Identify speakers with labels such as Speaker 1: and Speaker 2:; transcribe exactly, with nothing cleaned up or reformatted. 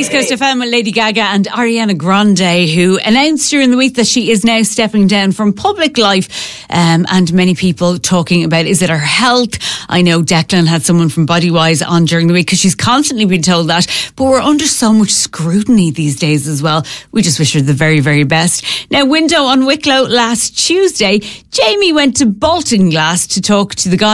Speaker 1: East Coast F M with Lady Gaga and Ariana Grande, who announced during the week that she is now stepping down from public life, um, and many people talking about, is it her health? I know Declan had someone from Bodywise on during the week because she's constantly been told that, but we're under so much scrutiny these days as well. We just wish her the very, very best. Now, window on Wicklow last Tuesday, Jamie went to Baltinglass to talk to the guy